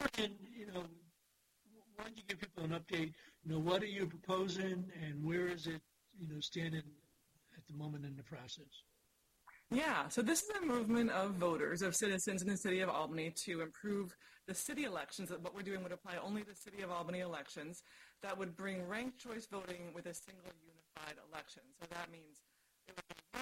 And, why don't you give people an update? What are you proposing and where is it, standing at the moment in the process? Yeah, so this is a movement of voters, of citizens in the city of Albany to improve the city elections. What we're doing would apply only to city of Albany elections. That would bring ranked choice voting with a single unified election. So that means it would be one